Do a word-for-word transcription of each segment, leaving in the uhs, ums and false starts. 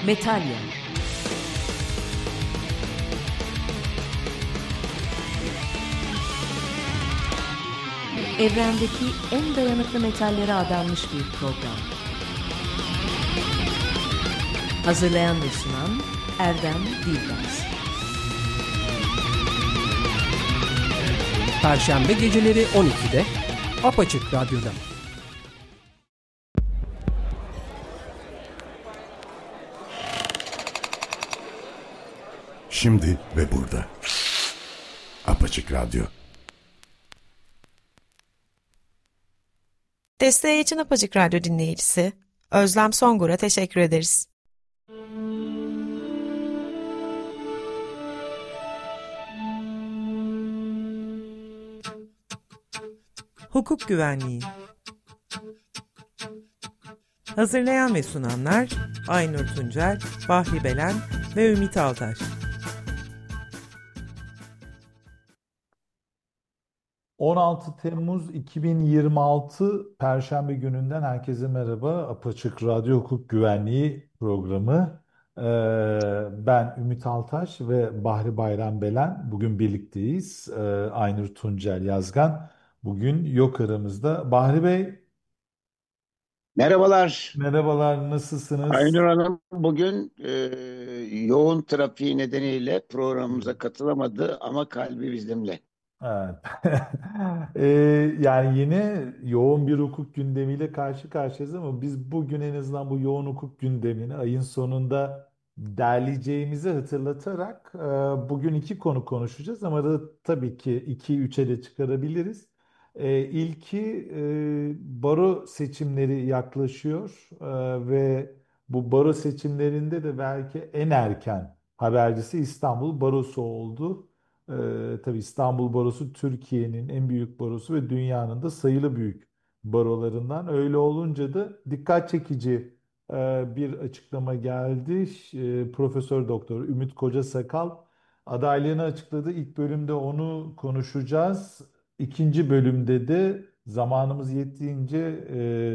Metalya. Evrendeki en dayanıklı metallere adanmış bir program. Hazırlayan ve sunan Erdem Dilbaz. Perşembe geceleri on ikide Apaçık Radyo'da. Şimdi ve burada. Apaçık Radyo. Desteği için Apaçık Radyo dinleyicisi Özlem Songur'a teşekkür ederiz. Hukuk Güvenliği. Hazırlayan ve sunanlar Aynur Tuncel, Bahri Belen ve Ümit Altaş. on altı Temmuz iki bin yirmi altı Perşembe gününden herkese merhaba. Apaçık Radyo Hukuk Güvenliği programı. Ee, ben Ümit Altaş ve Bahri Bayram Belen. Bugün birlikteyiz. Ee, Aynur Tuncel Yazgan bugün yok aramızda. Bahri Bey, Merhabalar. merhabalar, nasılsınız? Aynur Hanım bugün e, yoğun trafiği nedeniyle programımıza katılamadı ama kalbi bizimle. Evet. Ee, yani yine yoğun bir hukuk gündemiyle karşı karşıyayız ama biz bugün en azından bu yoğun hukuk gündemini ayın sonunda derleyeceğimizi hatırlatarak e, bugün iki konu konuşacağız ama da tabii ki iki üçe de çıkarabiliriz. E, ilki e, baro seçimleri yaklaşıyor e, ve bu baro seçimlerinde de belki en erken habercisi İstanbul Barosu oldu. Ee, tabii İstanbul Barosu Türkiye'nin en büyük barosu ve dünyanın da sayılı büyük barolarından. Öyle olunca da dikkat çekici e, bir açıklama geldi. Ş- e, Profesör Doktor Ümit Kocasakal adaylığını açıkladı. İlk bölümde onu konuşacağız. İkinci bölümde de zamanımız yettiğince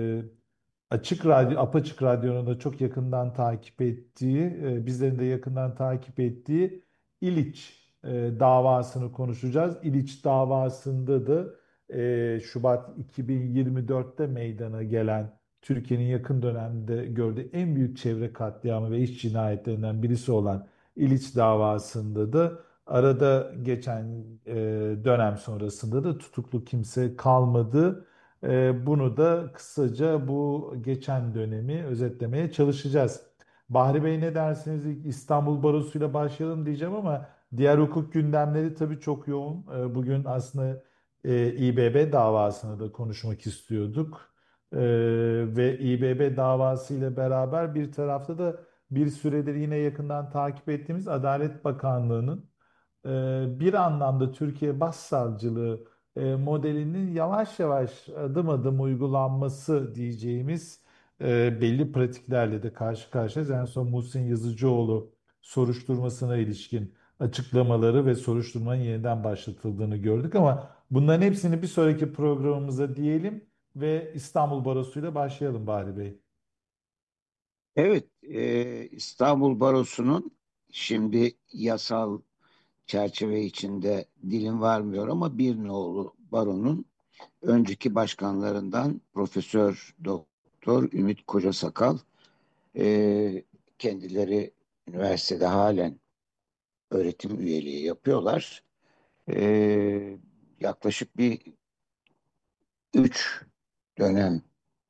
e, Açık Radyo, Apaçık Radyo'nun da çok yakından takip ettiği, e, bizlerin de yakından takip ettiği İliç e, davasını konuşacağız. İliç davasında da e, Şubat iki bin yirmi dörtte meydana gelen Türkiye'nin yakın dönemde gördüğü en büyük çevre katliamı ve iş cinayetlerinden birisi olan İliç davasında da arada geçen e, dönem sonrasında da tutuklu kimse kalmadı. E, bunu da kısaca bu geçen dönemi özetlemeye çalışacağız. Bahri Bey, ne dersiniz? İlk İstanbul Barosu ile başlayalım diyeceğim ama diğer hukuk gündemleri tabii çok yoğun. Ee, Bugün aslında e, İBB davasını da konuşmak istiyorduk. Ee, Ve İBB davası ile beraber bir tarafta da bir süredir yine yakından takip ettiğimiz Adalet Bakanlığı'nın e, bir anlamda Türkiye Başsavcılığı e, modelinin yavaş yavaş adım adım uygulanması diyeceğimiz e, belli pratiklerle de karşı karşıyayız. En son Muhsin Yazıcıoğlu soruşturmasına ilişkin açıklamaları ve soruşturmanın yeniden başlatıldığını gördük ama bunların hepsini bir sonraki programımıza diyelim ve İstanbul Barosu ile başlayalım Bahri Bey. Evet, e, İstanbul Barosu'nun şimdi yasal çerçeve içinde dilim varmıyor ama bir nolu baronun önceki başkanlarından Profesör Doktor Ümit Kocasakal, e, kendileri üniversitede halen öğretim üyeliği yapıyorlar. E, yaklaşık bir üç dönemdir,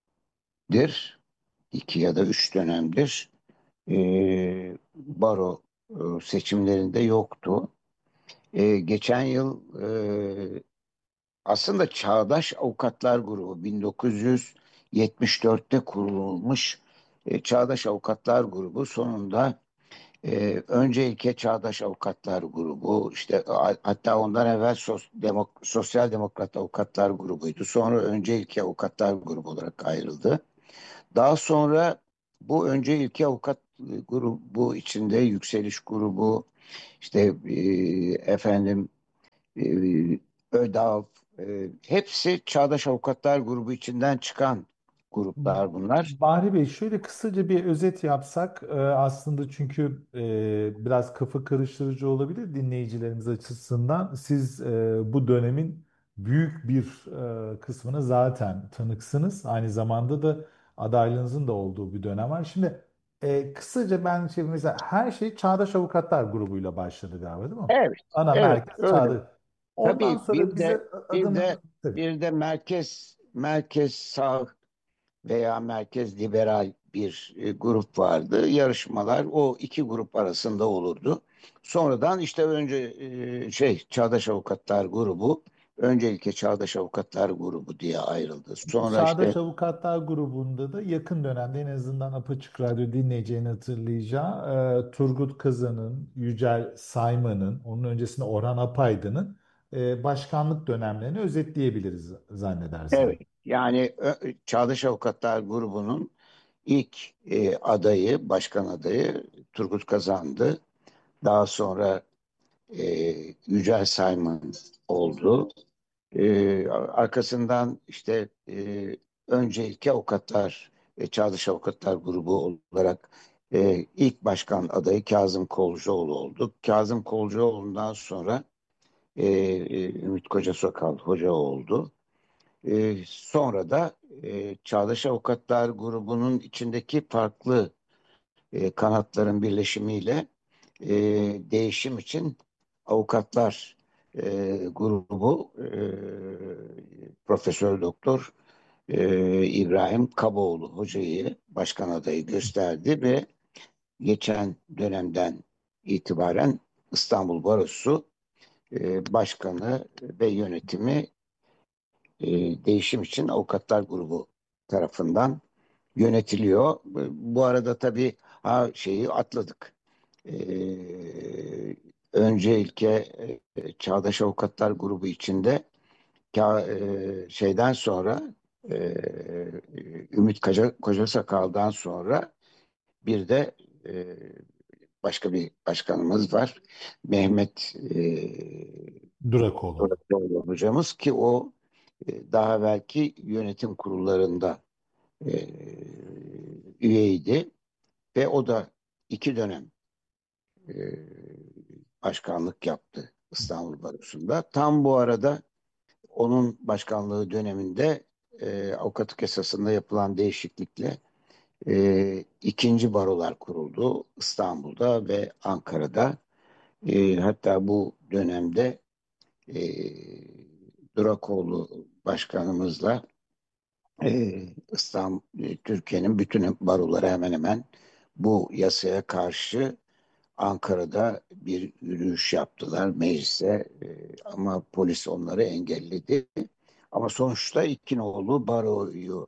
iki ya da üç dönemdir e, baro e, seçimlerinde yoktu. E, geçen yıl e, aslında Çağdaş Avukatlar Grubu bin dokuz yüz yetmiş dörtte kurulmuş e, Çağdaş Avukatlar Grubu sonunda e, önce ilke Çağdaş Avukatlar Grubu, işte a- hatta ondan evvel sos, demok, Sosyal Demokrat Avukatlar Grubu'ydu. Sonra önce ilke Avukatlar Grubu olarak ayrıldı. Daha sonra bu önce ilke avukat e, grubu içinde Yükseliş grubu, işte e, efendim e, ÖDAV, e, hepsi Çağdaş Avukatlar grubu içinden çıkan gruplar bunlar. Bahri Bey, şöyle kısaca bir özet yapsak e, aslında, çünkü e, biraz kafa karıştırıcı olabilir dinleyicilerimiz açısından. Siz e, bu dönemin büyük bir e, kısmına zaten tanıksınız. Aynı zamanda da adaylığınızın da olduğu bir dönem var. Şimdi e, kısaca ben şey, mesela her şey Çağdaş Avukatlar grubuyla başladı galiba, değil mi? Evet, Ana evet merkez öyle. Çağdaş. Ondan Tabii sonra bir de bize bir adını... de Tabii. bir de merkez merkez sağ veya merkez liberal bir e, grup vardı. Yarışmalar o iki grup arasında olurdu. Sonradan işte önce e, şey Çağdaş Avukatlar grubu, öncelikle Çağdaş Avukatlar grubu diye ayrıldı. Sonra işte Çağdaş Avukatlar grubunda da yakın dönemde, en azından Apaçık Radyo dinleyeceğini hatırlayacağı, e, Turgut Kazan'ın, Yücel Sayman'ın, onun öncesinde Orhan Apaydın'ın e, başkanlık dönemlerini özetleyebiliriz zannedersem. evet, yani ö- Çağdaş Avukatlar grubunun ilk e, adayı, başkan adayı Turgut Kazan'dı. Daha sonra e, Yücel Sayman oldu. Ee, arkasından işte e, öncelikle avukatlar, e, Çağdaş Avukatlar Grubu olarak e, ilk başkan adayı Kazım Kolcuoğlu oldu. Kazım Kolcuoğlu'ndan sonra e, e, Ümit Kocasakal hoca oldu. E, sonra da e, Çağdaş Avukatlar Grubu'nun içindeki farklı e, kanatların birleşimiyle e, değişim için avukatlar e, grubu e, Profesör Doktor e, İbrahim Kaboğlu hocayı başkan adayı gösterdi ve geçen dönemden itibaren İstanbul Barosu e, başkanı ve yönetimi e, değişim için avukatlar grubu tarafından yönetiliyor. Bu arada tabii ha, şeyi atladık. Ee, önce ilke e, Çağdaş Avukatlar Grubu içinde ka, e, şeyden sonra e, Ümit Koca, Kocasakal'dan sonra bir de e, başka bir başkanımız var. Mehmet e, Durakoğlu. Durakoğlu hocamız ki o e, daha belki yönetim kurullarında e, üyeydi ve o da iki dönem e, başkanlık yaptı İstanbul Barosu'nda. Tam bu arada onun başkanlığı döneminde e, avukatlık yasasında yapılan değişiklikle e, ikinci barolar kuruldu İstanbul'da ve Ankara'da. E, hatta bu dönemde e, Durakoğlu başkanımızla e, İstanbul, e, Türkiye'nin bütün baroları hemen hemen bu yasaya karşı Ankara'da bir yürüyüş yaptılar meclise. E, ama polis onları engelledi. Ama sonuçta İkinoğlu baroyu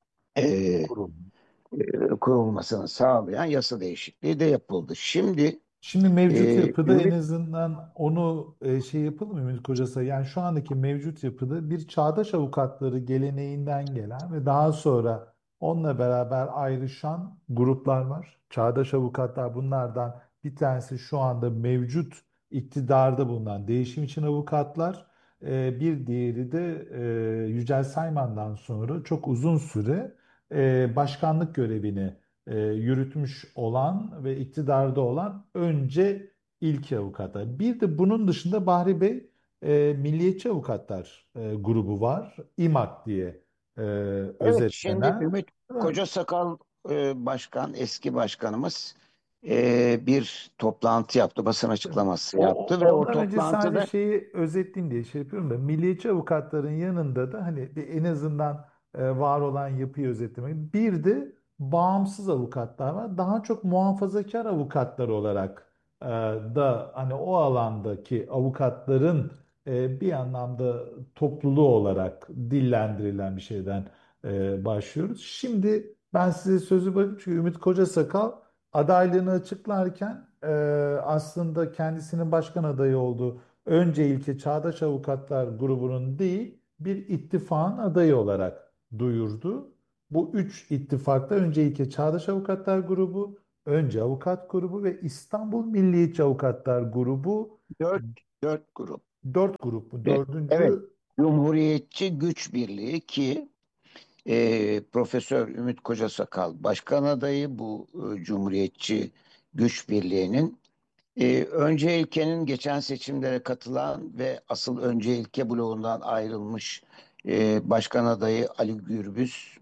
e, Kurum. e, kurulmasını sağlayan yasa değişikliği de yapıldı. Şimdi Şimdi mevcut e, yapıda en Ümit azından onu e, şey yapalım mı Ümit Kocasa? Yani şu andaki mevcut yapıda bir çağdaş avukatları geleneğinden gelen ve daha sonra onunla beraber ayrışan gruplar var. Çağdaş avukatlar, bunlardan bir tanesi şu anda mevcut iktidarda bulunan Değişim için Avukatlar. E, bir diğeri de e, Yücel Sayman'dan sonra çok uzun süre e, başkanlık görevini e, yürütmüş olan ve iktidarda olan önce ilki avukatlar. Bir de bunun dışında Bahri Bey, e, Milliyetçi Avukatlar e, grubu var. İMAK diye e, evet, şimdi özetlenen. Ümit Değil mi? Kocasakal e, başkan, eski başkanımız e, bir toplantı yaptı, basın açıklaması O, o- yaptı ve o ondan önce sadece toplantıda şeyi özetleyeyim diye şey yapıyorum da, milliyetçi avukatların yanında da hani bir, en azından e, var olan yapıyı özetlemek. Bir de bağımsız avukatlar var. Daha çok muhafazakar avukatlar olarak e, da hani o alandaki avukatların e, bir anlamda topluluğu olarak dillendirilen bir şeyden e, başlıyoruz. Şimdi ben size sözü bırakayım, çünkü Ümit Kocasakal adaylığını açıklarken e, aslında kendisinin başkan adayı olduğu önce ilke Çağdaş Avukatlar grubunun değil, bir ittifakın adayı olarak duyurdu. Bu üç ittifakta önce ilke Çağdaş Avukatlar grubu, önce Avukat grubu ve İstanbul Milliyetçi Avukatlar grubu, dört, dört grup. dört grup mu? Ve evet, Dördüncü... Cumhuriyetçi Güç Birliği ki E, Profesör Ümit Kocasakal başkan adayı bu e, Cumhuriyetçi Güç Birliği'nin. E, önce ilkenin geçen seçimlere katılan ve asıl önce ilke bloğundan ayrılmış e, başkan adayı Ali Gürbüz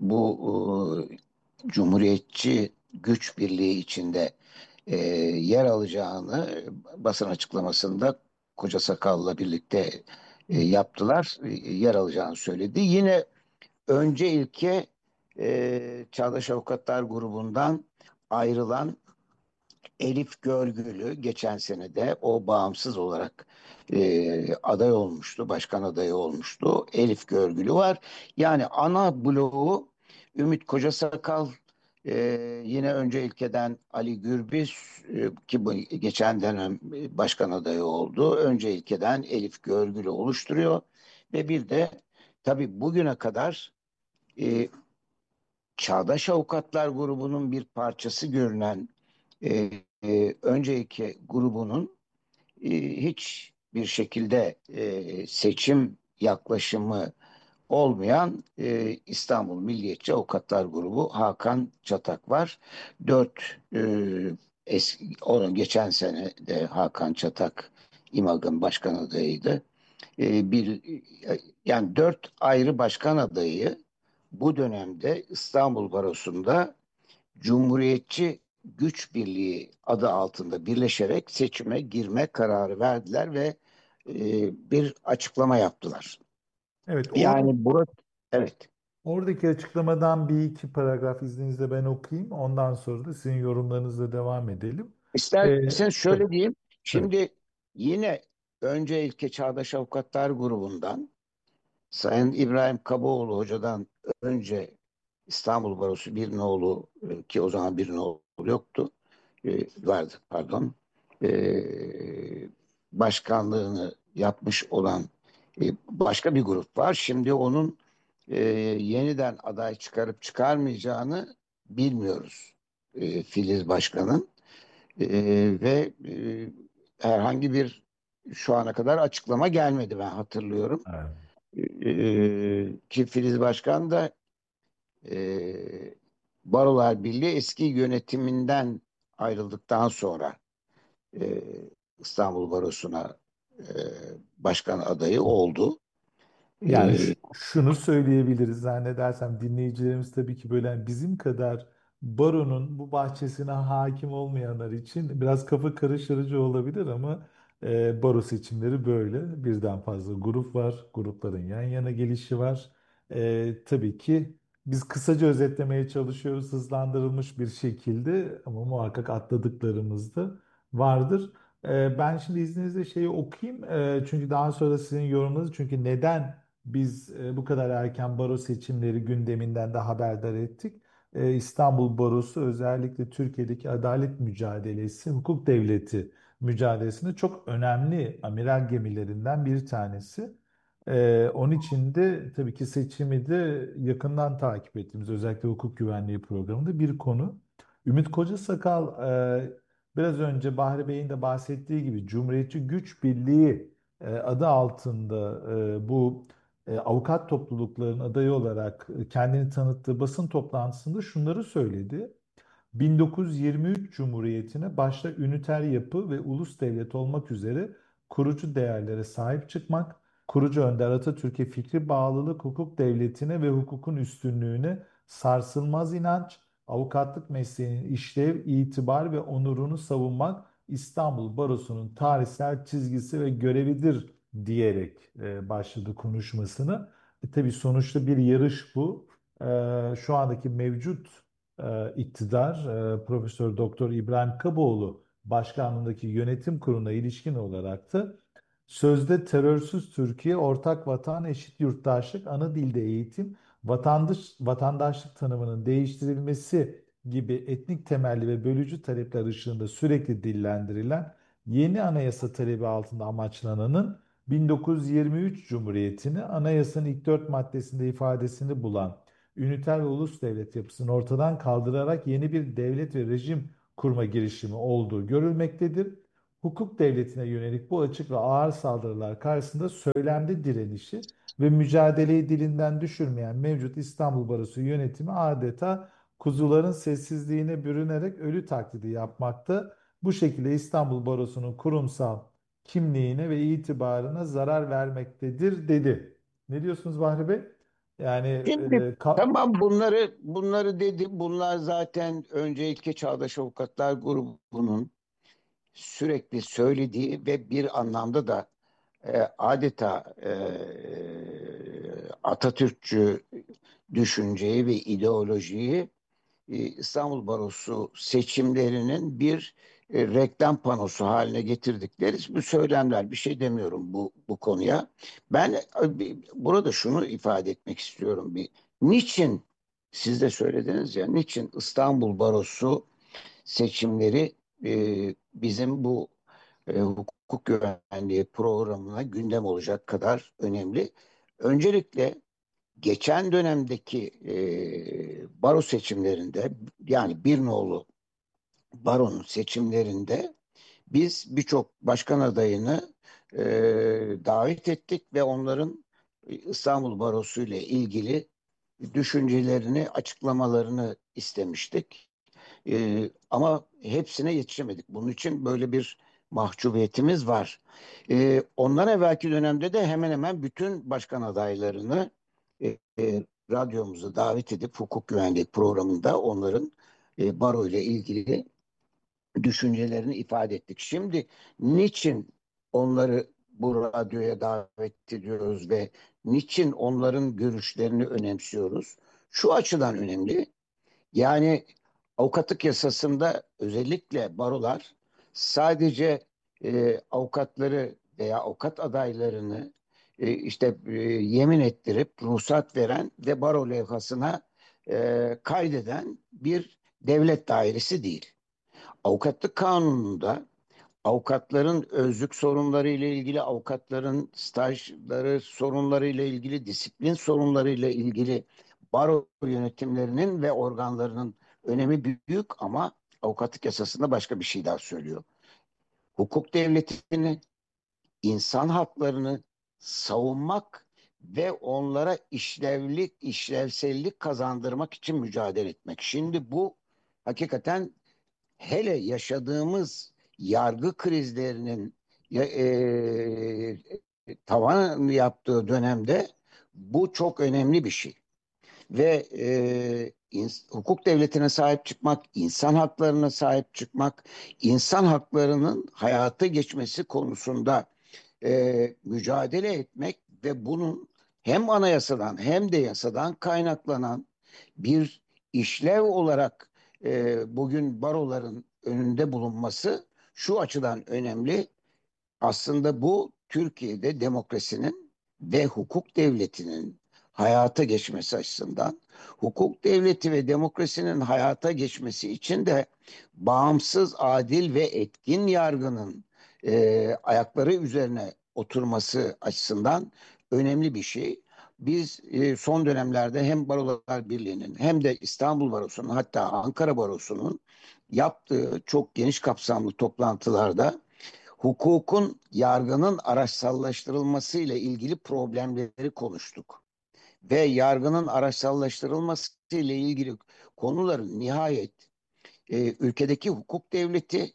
bu e, Cumhuriyetçi Güç Birliği içinde e, yer alacağını basın açıklamasında Kocasakal'la birlikte e, yaptılar. E, yer alacağını söyledi. Yine önce ilke e, Çağdaş Avukatlar grubundan ayrılan Elif Görgülü geçen sene de o bağımsız olarak e, aday olmuştu, başkan adayı olmuştu. Elif Görgülü var. Yani ana bloğu Ümit Kocasakal, e, yine önce ilkeden Ali Gürbüz e, ki bu geçen dönem başkan adayı oldu. Önce ilkeden Elif Görgülü oluşturuyor ve bir de tabii bugüne kadar e, Çağdaş Avukatlar grubunun bir parçası görünen e, e, önceki grubunun e, hiç bir şekilde e, seçim yaklaşımı olmayan e, İstanbul Milliyetçi Avukatlar Grubu Hakan Çatak var. Dört e, eski, onun geçen sene de Hakan Çatak İMAG'ın başkan adayıydı. E, bir yani dört ayrı başkan adayı bu dönemde İstanbul Barosu'nda Cumhuriyetçi Güç Birliği adı altında birleşerek seçime girme kararı verdiler ve e, bir açıklama yaptılar. Evet, orada, Yani burası, evet. oradaki açıklamadan bir iki paragraf izninizle ben okuyayım. Ondan sonra da sizin yorumlarınızla devam edelim. Ee, İsterseniz tabii, şöyle diyeyim. tabii. Şimdi yine önce ilke Çağdaş Avukatlar grubundan Sayın İbrahim Kaboğlu hocadan önce İstanbul Barosu bir nolu e, ki o zaman bir nolu yoktu. E, vardı pardon. E, başkanlığını yapmış olan e, başka bir grup var. Şimdi onun e, yeniden aday çıkarıp çıkarmayacağını bilmiyoruz. E, Filiz Başkan'ın. E, ve e, herhangi bir şu ana kadar açıklama gelmedi ben hatırlıyorum. Evet. E, ki Filiz Başkan da e, Barolar Birliği eski yönetiminden ayrıldıktan sonra e, İstanbul Barosu'na e, başkan adayı oldu. Yani E, ş- şunu söyleyebiliriz zannedersem dinleyicilerimiz tabii ki böyle hani bizim kadar baronun bu bahçesine hakim olmayanlar için biraz kafa karıştırıcı olabilir ama e, baro seçimleri böyle. Birden fazla grup var. Grupların yan yana gelişi var. E, tabii ki biz kısaca özetlemeye çalışıyoruz hızlandırılmış bir şekilde ama muhakkak atladıklarımız da vardır. E, ben şimdi izninizle şeyi okuyayım. E, çünkü daha sonra sizin yorumlarınız çünkü neden biz e, bu kadar erken baro seçimleri gündeminden de haberdar ettik. E, İstanbul Barosu özellikle Türkiye'deki adalet mücadelesi, hukuk devleti mücadelesinde çok önemli amiral gemilerinden bir tanesi. E, onun için de tabii ki seçimi de yakından takip ettiğimiz özellikle hukuk güvenliği programında bir konu. Ümit Kocasakal e, biraz önce Bahri Bey'in de bahsettiği gibi Cumhuriyetçi Güç Birliği e, adı altında e, bu e, avukat topluluklarının adayı olarak e, kendini tanıttığı basın toplantısında şunları söyledi. bin dokuz yüz yirmi üç Cumhuriyeti'ne başta üniter yapı ve ulus devlet olmak üzere kurucu değerlere sahip çıkmak, kurucu önder Atatürk'e fikri bağlılık, hukuk devletine ve hukukun üstünlüğüne sarsılmaz inanç, avukatlık mesleğinin işlev, itibar ve onurunu savunmak İstanbul Barosu'nun tarihsel çizgisi ve görevidir diyerek e, başladı konuşmasını. E, tabii sonuçta bir yarış bu. E, şu andaki mevcut e, iktidar e, Profesör Doktor İbrahim Kaboğlu başkanlığındaki yönetim kuruluna ilişkin olarak da sözde terörsüz Türkiye, ortak vatan, eşit yurttaşlık, ana dilde eğitim, vatandaş, vatandaşlık tanımının değiştirilmesi gibi etnik temelli ve bölücü talepler ışığında sürekli dillendirilen yeni anayasa talebi altında amaçlananın bin dokuz yüz yirmi üç Cumhuriyeti'ni anayasanın ilk dört maddesinde ifadesini bulan üniter ve ulus devlet yapısını ortadan kaldırarak yeni bir devlet ve rejim kurma girişimi olduğu görülmektedir. hukuk devletine yönelik bu açık ve ağır saldırılar karşısında söylemde direnişi ve mücadeleyi dilinden düşürmeyen mevcut İstanbul Barosu yönetimi adeta kuzuların sessizliğine bürünerek ölü taklidi yapmakta. Bu şekilde İstanbul Barosu'nun kurumsal kimliğine ve itibarına zarar vermektedir dedi. Ne diyorsunuz Bahri Bey? Yani Şimdi e, ka- tamam, bunları bunları dedi. Bunlar zaten öncelikle Çağdaş Avukatlar Grubu'nun sürekli söylediği ve bir anlamda da e, adeta e, Atatürkçü düşünceyi ve ideolojiyi e, İstanbul Barosu seçimlerinin bir e, reklam panosu haline getirdikleri bu söylemler. Bir şey demiyorum bu bu konuya. Ben e, bir- burada şunu ifade etmek istiyorum. Bir niçin, siz de söylediniz ya, niçin İstanbul Barosu seçimleri e, bizim bu e, hukuk güvenliği programına gündem olacak kadar önemli. Öncelikle geçen dönemdeki e, baro seçimlerinde, yani bir nolu baronun seçimlerinde biz birçok başkan adayını e, davet ettik ve onların İstanbul Barosu ile ilgili düşüncelerini, açıklamalarını istemiştik. E, ama hepsine yetişemedik. Bunun için böyle bir mahcubiyetimiz var. E, ondan evvelki dönemde de hemen hemen bütün başkan adaylarını e, e, radyomuza davet edip hukuk güvenliği programında onların e, baro ile ilgili düşüncelerini ifade ettik. Şimdi niçin onları bu radyoya davet ediyoruz ve niçin onların görüşlerini önemsiyoruz? Şu açıdan önemli. Yani avukatlık yasasında özellikle barolar sadece e, avukatları veya avukat adaylarını e, işte e, yemin ettirip ruhsat veren ve baro levhasına e, kaydeden bir devlet dairesi değil. Avukatlık kanununda avukatların özlük sorunları ile ilgili, avukatların stajları sorunları ile ilgili, disiplin sorunları ile ilgili baro yönetimlerinin ve organlarının önemi büyük, ama avukatlık yasasında başka bir şey daha söylüyor. Hukuk devletini, insan haklarını savunmak ve onlara işlevlik, işlevsellik kazandırmak için mücadele etmek. Şimdi bu hakikaten, hele yaşadığımız yargı krizlerinin ya- e, tavan yaptığı dönemde bu çok önemli bir şey. Ve e, ins- hukuk devletine sahip çıkmak, insan haklarına sahip çıkmak, insan haklarının hayata geçmesi konusunda e, mücadele etmek ve bunun hem anayasadan hem de yasadan kaynaklanan bir işlev olarak e, bugün baroların önünde bulunması şu açıdan önemli. Aslında bu Türkiye'de demokrasinin ve hukuk devletinin hayata geçmesi açısından, hukuk devleti ve demokrasinin hayata geçmesi için de bağımsız, adil ve etkin yargının e, ayakları üzerine oturması açısından önemli bir şey. Biz e, son dönemlerde hem Barolar Birliği'nin hem de İstanbul Barosu'nun, hatta Ankara Barosu'nun yaptığı çok geniş kapsamlı toplantılarda hukukun, yargının araçsallaştırılması ile ilgili problemleri konuştuk. Ve yargının araçsallaştırılması ile ilgili konuların nihayet e, ülkedeki hukuk devleti,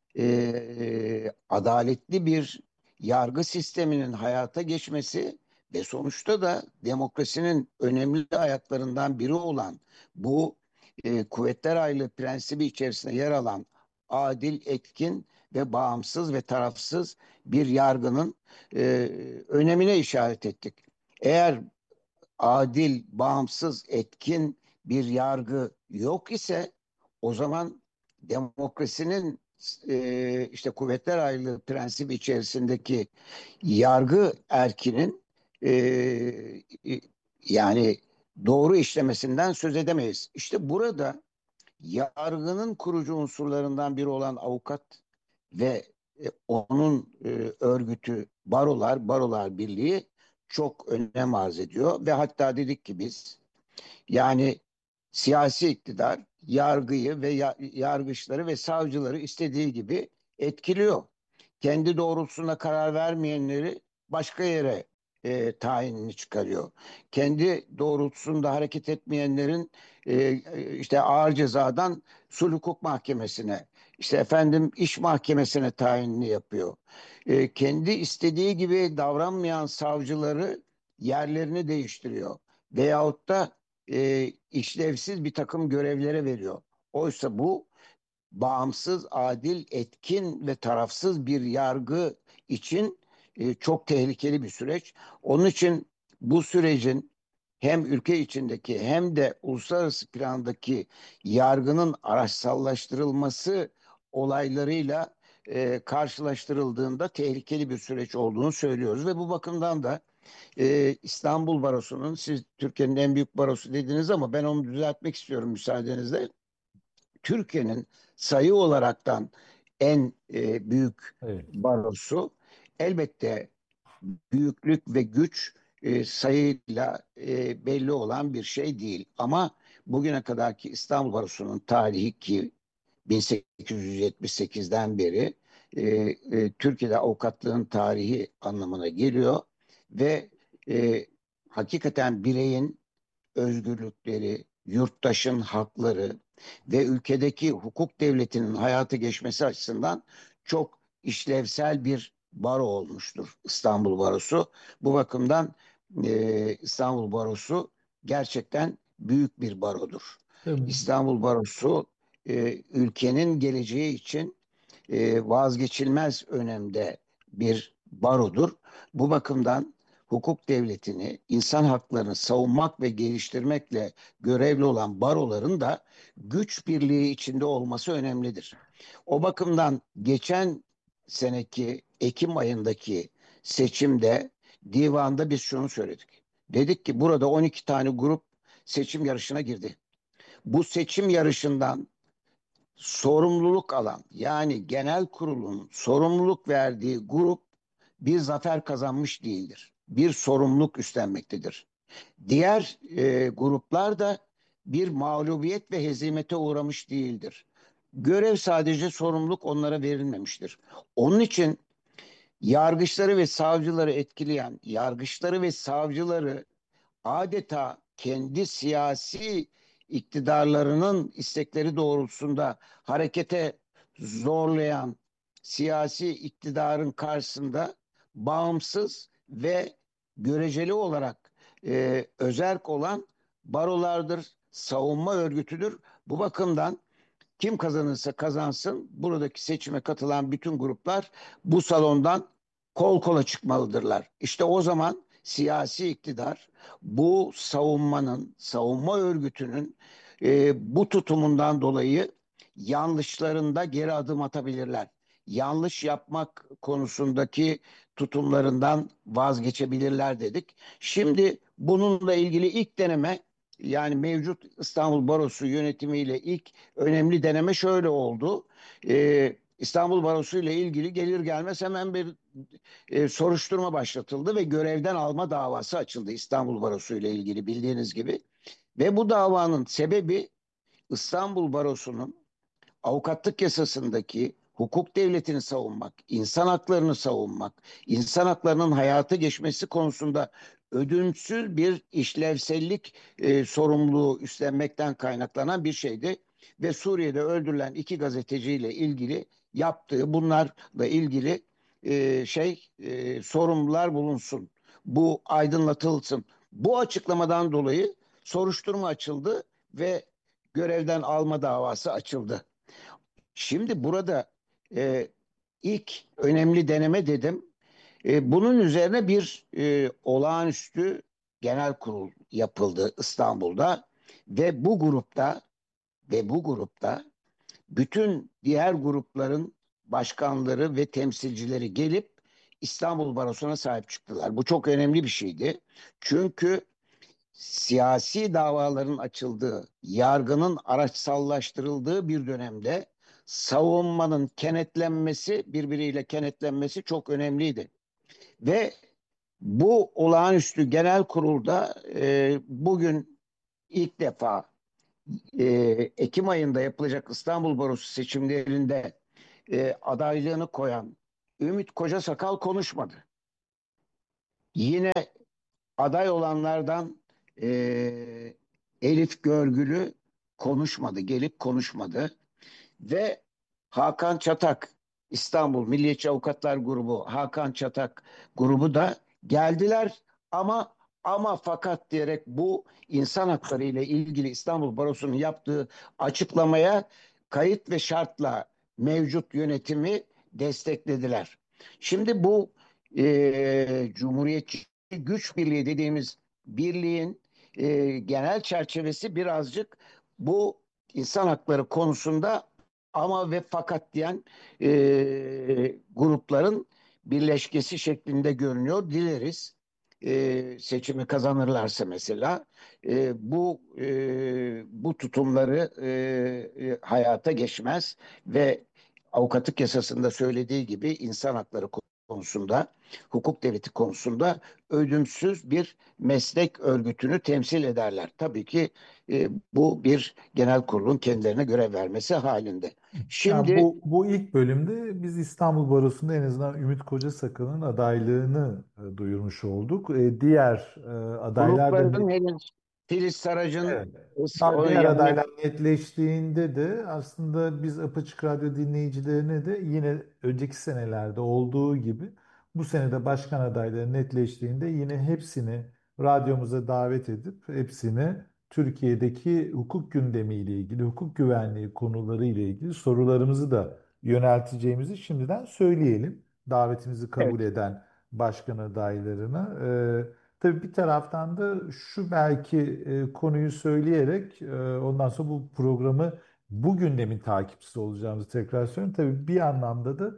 e, adaletli bir yargı sisteminin hayata geçmesi ve sonuçta da demokrasinin önemli ayaklarından biri olan bu e, kuvvetler ayrılığı prensibi içerisinde yer alan adil, etkin ve bağımsız ve tarafsız bir yargının e, önemine işaret ettik. Eğer adil, bağımsız, etkin bir yargı yok ise, o zaman demokrasinin e, işte kuvvetler ayrılığı prensibi içerisindeki yargı erkinin e, e, yani doğru işlemesinden söz edemeyiz. İşte burada yargının kurucu unsurlarından biri olan avukat ve e, onun e, örgütü barolar, Barolar Birliği çok önem arz ediyor ve hatta dedik ki biz, yani siyasi iktidar yargıyı ve ya- yargıçları ve savcıları istediği gibi etkiliyor. kendi doğrultusunda karar vermeyenleri başka yere e, tayinini çıkarıyor. Kendi doğrultusunda hareket etmeyenlerin e, e, işte ağır cezadan sulh hukuk mahkemesine, işte efendim iş mahkemesine tayinini yapıyor. E, kendi istediği gibi davranmayan savcıları yerlerini değiştiriyor. Veyahut da e, işlevsiz bir takım görevlere veriyor. Oysa bu bağımsız, adil, etkin ve tarafsız bir yargı için e, çok tehlikeli bir süreç. Onun için bu sürecin hem ülke içindeki hem de uluslararası plandaki yargının araçsallaştırılması olaylarıyla e, karşılaştırıldığında tehlikeli bir süreç olduğunu söylüyoruz ve bu bakımdan da e, İstanbul Barosu'nun, siz Türkiye'nin en büyük barosu dediniz ama ben onu düzeltmek istiyorum müsaadenizle. Türkiye'nin sayı olaraktan en e, büyük Evet. barosu, elbette büyüklük ve güç e, sayıyla e, belli olan bir şey değil. Ama bugüne kadarki İstanbul Barosu'nun tarihi, ki bin sekiz yüz yetmiş sekizden beri e, e, Türkiye'de avukatlığın tarihi anlamına geliyor ve e, hakikaten bireyin özgürlükleri, yurttaşın hakları ve ülkedeki hukuk devletinin hayata geçmesi açısından çok işlevsel bir baro olmuştur İstanbul Barosu. Bu bakımdan e, İstanbul Barosu gerçekten büyük bir barodur. Tabii. İstanbul Barosu e, ülkenin geleceği için e, vazgeçilmez önemde bir barodur. Bu bakımdan hukuk devletini, insan haklarını savunmak ve geliştirmekle görevli olan baroların da güç birliği içinde olması önemlidir. O bakımdan geçen seneki Ekim ayındaki seçimde divanda biz şunu söyledik. Dedik ki burada on iki tane grup seçim yarışına girdi. Bu seçim yarışından sorumluluk alan, yani genel kurulun sorumluluk verdiği grup bir zafer kazanmış değildir. Bir sorumluluk üstlenmektedir. Diğer e, gruplar da bir mağlubiyet ve hezimete uğramış değildir. Görev, sadece sorumluluk onlara verilmemiştir. Onun için yargıçları ve savcıları etkileyen, yargıçları ve savcıları adeta kendi siyasi iktidarlarının istekleri doğrultusunda harekete zorlayan siyasi iktidarın karşısında bağımsız ve göreceli olarak e, özerk olan barolardır, savunma örgütüdür. Bu bakımdan kim kazanırsa kazansın buradaki seçime katılan bütün gruplar bu salondan kol kola çıkmalıdırlar. İşte o zaman siyasi iktidar bu savunmanın, savunma örgütünün e, bu tutumundan dolayı yanlışlarında geri adım atabilirler. Yanlış yapmak konusundaki tutumlarından vazgeçebilirler dedik. Şimdi bununla ilgili ilk deneme, yani mevcut İstanbul Barosu yönetimiyle ilk önemli deneme şöyle oldu. Ee, İstanbul Barosu ile ilgili gelir gelmez hemen bir e, soruşturma başlatıldı ve görevden alma davası açıldı İstanbul Barosu ile ilgili, bildiğiniz gibi. Ve bu davanın sebebi İstanbul Barosu'nun avukatlık yasasındaki hukuk devletini savunmak, insan haklarını savunmak, insan haklarının hayata geçmesi konusunda ödünsüz bir işlevsellik e, sorumluluğu üstlenmekten kaynaklanan bir şeydi. Ve Suriye'de öldürülen iki gazeteciyle ilgili yaptığı, bunlarla ilgili e, şey e, sorumlular bulunsun. Bu aydınlatılsın. Bu açıklamadan dolayı soruşturma açıldı ve görevden alma davası açıldı. Şimdi burada e, ilk önemli deneme dedim. E, bunun üzerine bir e, olağanüstü genel kurul yapıldı İstanbul'da ve bu grupta ve bu grupta bütün diğer grupların başkanları ve temsilcileri gelip İstanbul Barosu'na sahip çıktılar. Bu çok önemli bir şeydi. Çünkü siyasi davaların açıldığı, yargının araçsallaştırıldığı bir dönemde savunmanın kenetlenmesi, birbiriyle kenetlenmesi çok önemliydi. Ve bu olağanüstü genel kurulda e, bugün ilk defa e, Ekim ayında yapılacak İstanbul Barosu seçimlerinde e, adaylığını koyan Ümit Kocasakal konuşmadı. Yine aday olanlardan eee, Elif Görgülü konuşmadı, gelip konuşmadı. Ve Hakan Çatak, İstanbul Milliyetçi Avukatlar Grubu, Hakan Çatak grubu da geldiler ama ama fakat diyerek bu insan hakları ile ilgili İstanbul Barosu'nun yaptığı açıklamaya kayıt ve şartla mevcut yönetimi desteklediler. Şimdi bu e, Cumhuriyetçi Güç Birliği dediğimiz birliğin e, genel çerçevesi birazcık bu insan hakları konusunda ama ve fakat diyen e, grupların birleşkesi şeklinde görünüyor. Dileriz e, seçimi kazanırlarsa mesela e, bu e, bu tutumları e, e, hayata geçmez ve avukatlık yasasında söylediği gibi insan hakları konusunda, hukuk devleti konusunda ölümsüz bir meslek örgütünü temsil ederler. Tabii ki e, bu bir genel kurulun kendilerine görev vermesi halinde. Yani Şimdi bu bu ilk bölümde biz İstanbul Barosu'nda en azından Ümit Kocasakal'ın adaylığını e, duyurmuş olduk. E, diğer e, adaylar da grupların henüz Filiz Sarac'ın evet. eski Daha o diğer yani adaylar netleştiğinde de aslında biz Apaçık Radyo dinleyicilerine de yine önceki senelerde olduğu gibi bu sene de başkan adayları netleştiğinde yine hepsini radyomuza davet edip hepsini Türkiye'deki hukuk gündemiyle ilgili, hukuk güvenliği konuları ile ilgili sorularımızı da yönelteceğimizi şimdiden söyleyelim. Davetimizi kabul evet, eden başkan adaylarına. Tabii bir taraftan da şu belki e, konuyu söyleyerek e, ondan sonra bu programı bu gündemin takipçisi olacağımızı tekrar söylüyorum. Tabii bir anlamda da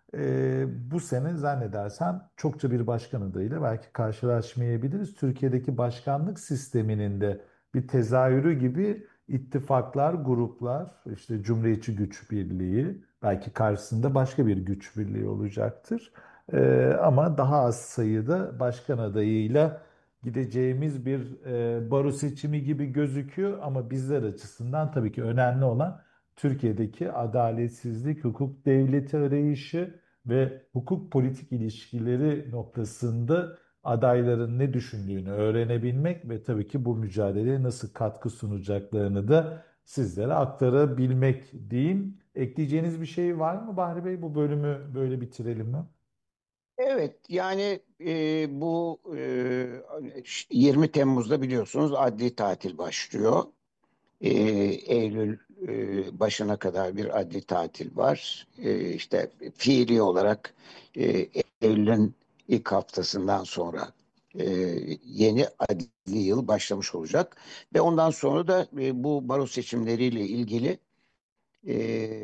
e, bu sene zannedersem çokça bir başkan adayıyla belki karşılaşmayabiliriz. Türkiye'deki başkanlık sisteminin de bir tezahürü gibi ittifaklar, gruplar, işte Cumhuriyetçi Güç Birliği, belki karşısında başka bir güç birliği olacaktır. Ee, ama daha az sayıda başkan adayıyla gideceğimiz bir e, baro seçimi gibi gözüküyor. Ama bizler açısından tabii ki önemli olan Türkiye'deki adaletsizlik, hukuk devleti arayışı ve hukuk politik ilişkileri noktasında adayların ne düşündüğünü öğrenebilmek ve tabii ki bu mücadeleye nasıl katkı sunacaklarını da sizlere aktarabilmek diyeyim. Ekleyeceğiniz bir şey var mı Bahri Bey? Bu bölümü böyle bitirelim mi? evet yani e, bu e, yirmi Temmuz'da biliyorsunuz adli tatil başlıyor. E, Eylül e, başına kadar bir adli tatil var. E, işte fiili olarak e, Eylül'ün ilk haftasından sonra e, yeni adli yıl başlamış olacak. Ve ondan sonra da e, bu baro seçimleriyle ilgili e,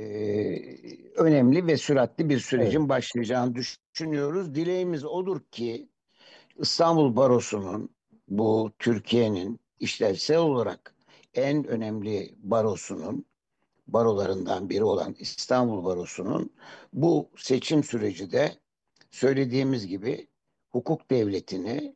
önemli ve süratli bir Evet. sürecin başlayacağını düşünüyoruz. Dileğimiz odur ki İstanbul Barosu'nun bu Türkiye'nin işlevsel olarak en önemli barosunun barolarından biri olan İstanbul Barosu'nun bu seçim süreci de söylediğimiz gibi hukuk devletini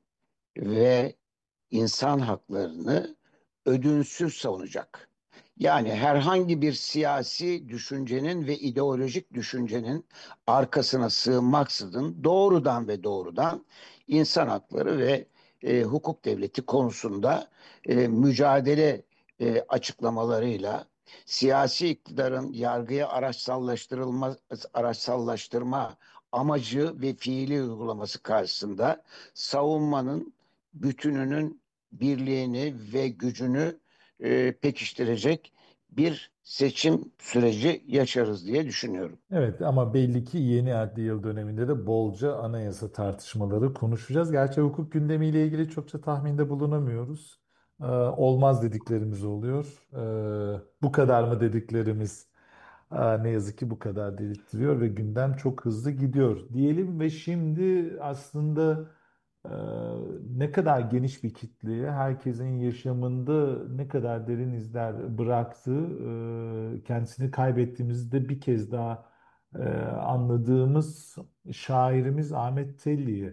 ve insan haklarını ödünsüz savunacak. Yani herhangi bir siyasi düşüncenin ve ideolojik düşüncenin arkasına sığınmaksızın doğrudan ve doğrudan insan hakları ve e, hukuk devleti konusunda e, mücadele e, açıklamalarıyla siyasi iktidarın yargıya araçsallaştırılma araçsallaştırma amacı ve fiili uygulaması karşısında savunmanın bütününün birliğini ve gücünü e, pekiştirecek bir seçim süreci yaşarız diye düşünüyorum. Evet ama belli ki yeni adli yıl döneminde de bolca anayasa tartışmaları konuşacağız. Gerçi hukuk gündemiyle ilgili çokça tahminde bulunamıyoruz. Ee, olmaz dediklerimiz oluyor. Ee, bu kadar mı dediklerimiz aa, ne yazık ki bu kadar dedirtiyor ve gündem çok hızlı gidiyor diyelim ve şimdi aslında e, ne kadar geniş bir kitleye, herkesin yaşamında ne kadar derin izler bıraktığı, e, kendisini kaybettiğimizi de bir kez daha e, anladığımız şairimiz Ahmet Telli'yi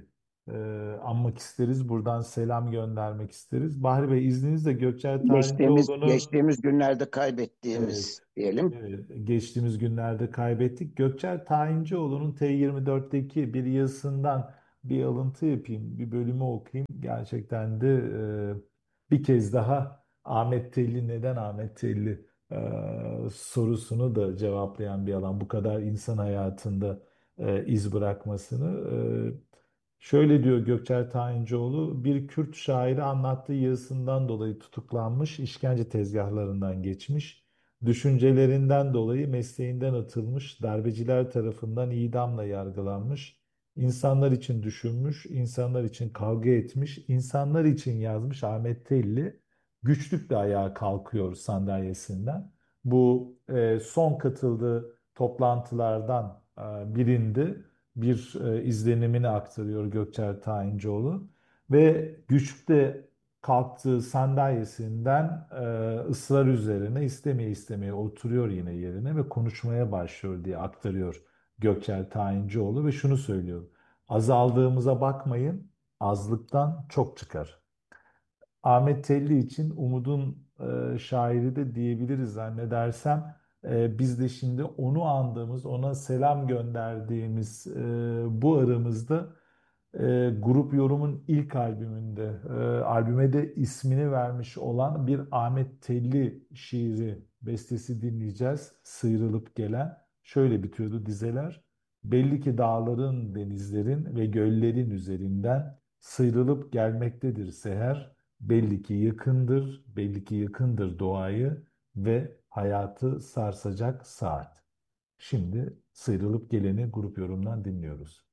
e, anmak isteriz. Buradan selam göndermek isteriz. Bahri Bey, izninizle Gökçer Geçtiğimiz Tayincioğlu'nu, geçtiğimiz günlerde evet, kaybettiğimiz diyelim. evet, geçtiğimiz günlerde kaybettik. Gökçer Tayincioğlu'nun T yirmi dörtteki bir yazısından bir alıntı yapayım, bir bölümü okuyayım. Gerçekten de e, bir kez daha Ahmet Telli neden Ahmet Telli e, sorusunu da cevaplayan bir alan. Bu kadar insan hayatında e, iz bırakmasını. E, Şöyle diyor Gökçer Tayincioğlu, bir Kürt şairi anlattığı yazısından dolayı tutuklanmış, işkence tezgahlarından geçmiş, düşüncelerinden dolayı mesleğinden atılmış, darbeciler tarafından idamla yargılanmış, insanlar için düşünmüş, insanlar için kavga etmiş, insanlar için yazmış Ahmet Telli, güçlükle ayağa kalkıyor sandalyesinden. Bu e, son katıldığı toplantılardan e, birinde bir e, izlenimini aktarıyor Gökçer Tayincioğlu ve güçlükle kalktığı sandalyesinden e, ısrar üzerine istemeye istemeye oturuyor yine yerine ve konuşmaya başlıyor diye aktarıyor Gökçer Tayincioğlu ve şunu söylüyor. Azaldığımıza bakmayın, azlıktan çok çıkar. Ahmet Telli için umudun e, şairi de diyebiliriz zannedersem. E, biz de şimdi onu andığımız, ona selam gönderdiğimiz e, bu aramızda e, Grup Yorum'un ilk albümünde, e, albüme de ismini vermiş olan bir Ahmet Telli şiiri, bestesi dinleyeceğiz. Sıyrılıp gelen. Şöyle bitiyordu dizeler. Belli ki dağların, denizlerin ve göllerin üzerinden sıyrılıp gelmektedir seher. Belli ki yakındır, belli ki yakındır doğayı ve hayatı sarsacak saat. Şimdi sıyrılıp geleni grup yorumdan dinliyoruz.